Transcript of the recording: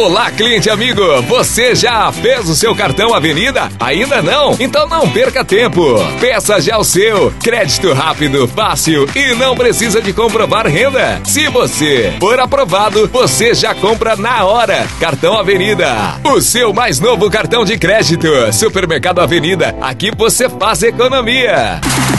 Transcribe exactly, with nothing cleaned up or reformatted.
Olá, cliente amigo, você já fez o seu cartão Avenida? Ainda não? Então não perca tempo. Peça já o seu. Crédito rápido, fácil e não precisa de comprovar renda. Se você for aprovado, você já compra na hora. Cartão Avenida, o seu mais novo cartão de crédito. Supermercado Avenida, aqui você faz economia.